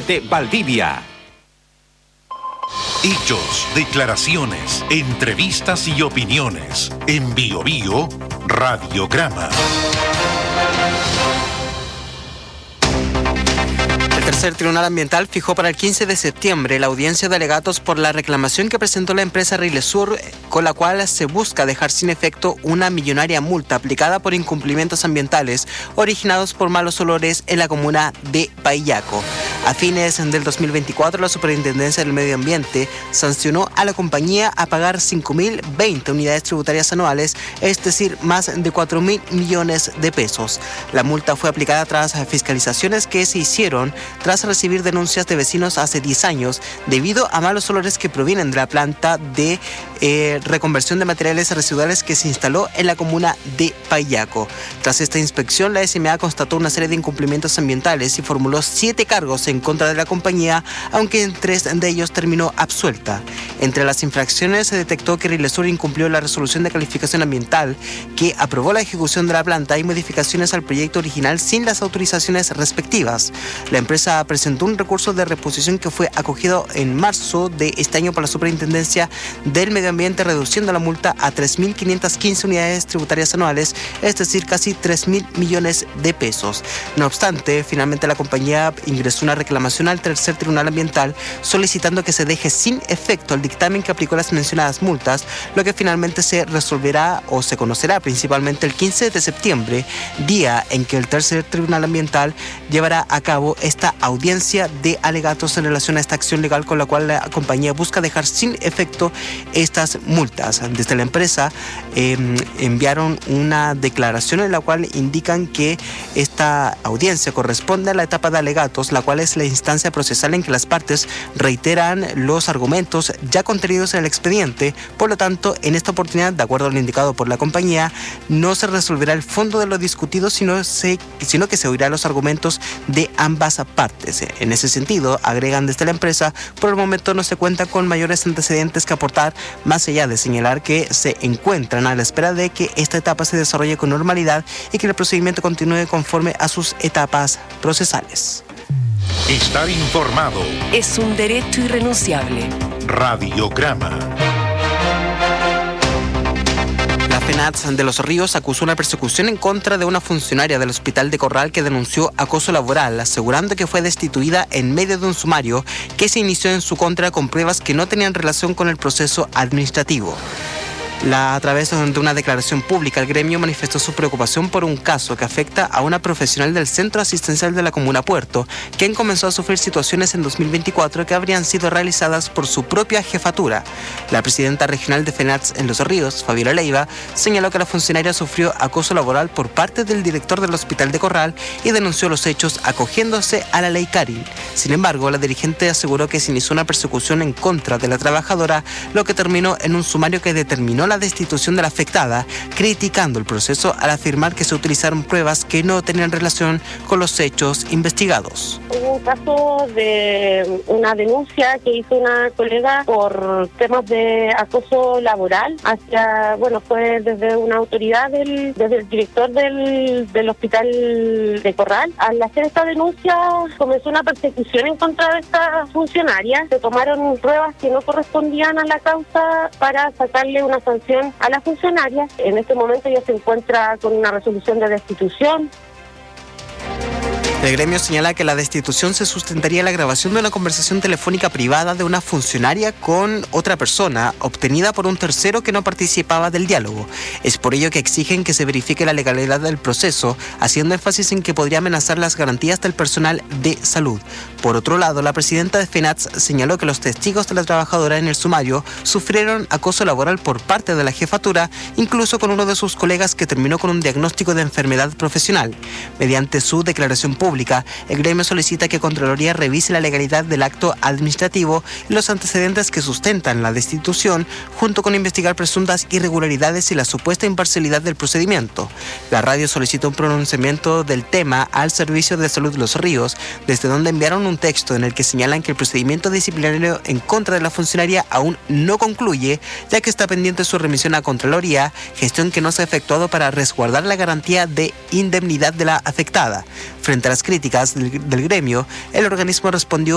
de Valdivia. Hechos, declaraciones, entrevistas y opiniones. En Bio Bio, Radiograma. El tercer tribunal ambiental fijó para el 15 de septiembre la audiencia de alegatos por la reclamación que presentó la empresa Rilesur, con la cual se busca dejar sin efecto una millonaria multa aplicada por incumplimientos ambientales originados por malos olores en la comuna de Paillaco. A fines del 2024, la Superintendencia del Medio Ambiente sancionó a la compañía a pagar 5.020 unidades tributarias anuales, es decir, más de 4.000 millones de pesos. La multa fue aplicada tras fiscalizaciones que se hicieron tras recibir denuncias de vecinos hace 10 años debido a malos olores que provienen de la planta de reconversión de materiales residuales que se instaló en la comuna de Paillaco. Tras esta inspección, la SMA constató una serie de incumplimientos ambientales y formuló 7 cargos en contra de la compañía, aunque en 3 de ellos terminó absuelta. Entre las infracciones se detectó que Rilesur incumplió la resolución de calificación ambiental que aprobó la ejecución de la planta y modificaciones al proyecto original sin las autorizaciones respectivas. La empresa presentó un recurso de reposición que fue acogido en marzo de este año por la Superintendencia del Medio Ambiente, reduciendo la multa a 3.515 unidades tributarias anuales, es decir, casi 3.000 millones de pesos. No obstante, finalmente la compañía ingresó una reclamación al tercer tribunal ambiental solicitando que se deje sin efecto el dictamen que aplicó las mencionadas multas, lo que finalmente se resolverá o se conocerá principalmente el 15 de septiembre, día en que el tercer tribunal ambiental llevará a cabo esta audiencia de alegatos en relación a esta acción legal con la cual la compañía busca dejar sin efecto estas multas. Desde la empresa enviaron una declaración en la cual indican que esta audiencia corresponde a la etapa de alegatos, la cual es la instancia procesal en que las partes reiteran los argumentos ya contenidos en el expediente. Por lo tanto, en esta oportunidad, de acuerdo a lo indicado por la compañía, no se resolverá el fondo de lo discutido, sino que se oirá los argumentos de ambas partes. En ese sentido, agregan desde la empresa, por el momento no se cuenta con mayores antecedentes que aportar, más allá de señalar que se encuentran a la espera de que esta etapa se desarrolle con normalidad y que el procedimiento continúe conforme a sus etapas procesales. Estar informado es un derecho irrenunciable. Radiograma. La FENATS de Los Ríos acusó una persecución en contra de una funcionaria del Hospital de Corral que denunció acoso laboral, asegurando que fue destituida en medio de un sumario que se inició en su contra con pruebas que no tenían relación con el proceso administrativo. A través de una declaración pública, el gremio manifestó su preocupación por un caso que afecta a una profesional del Centro Asistencial de la Comuna Puerto, quien comenzó a sufrir situaciones en 2024 que habrían sido realizadas por su propia jefatura. La presidenta regional de FENATS en Los Ríos, Fabiola Leiva, señaló que la funcionaria sufrió acoso laboral por parte del director del Hospital de Corral y denunció los hechos acogiéndose a la ley Caril. Sin embargo, la dirigente aseguró que se inició una persecución en contra de la trabajadora, lo que terminó en un sumario que determinó la destitución de la afectada, criticando el proceso al afirmar que se utilizaron pruebas que no tenían relación con los hechos investigados. Hubo un caso de una denuncia que hizo una colega por temas de acoso laboral fue desde una autoridad desde el director del Hospital de Corral. Al hacer esta denuncia comenzó una persecución en contra de esta funcionaria. Se tomaron pruebas que no correspondían a la causa para sacarle una sanción a la funcionaria. En este momento ya se encuentra con una resolución de destitución. El gremio señala que la destitución se sustentaría en la grabación de una conversación telefónica privada de una funcionaria con otra persona, obtenida por un tercero que no participaba del diálogo. Es por ello que exigen que se verifique la legalidad del proceso, haciendo énfasis en que podría amenazar las garantías del personal de salud. Por otro lado, la presidenta de FENATS señaló que los testigos de la trabajadora en el sumario sufrieron acoso laboral por parte de la jefatura, incluso con uno de sus colegas que terminó con un diagnóstico de enfermedad profesional. Mediante su declaración pública, el gremio solicita que Contraloría revise la legalidad del acto administrativo y los antecedentes que sustentan la destitución, junto con investigar presuntas irregularidades y la supuesta imparcialidad del procedimiento. La radio solicitó un pronunciamiento del tema al Servicio de Salud Los Ríos, desde donde enviaron un texto en el que señalan que el procedimiento disciplinario en contra de la funcionaria aún no concluye, ya que está pendiente su remisión a Contraloría, gestión que no se ha efectuado para resguardar la garantía de indemnidad de la afectada. Frente a las críticas del gremio, el organismo respondió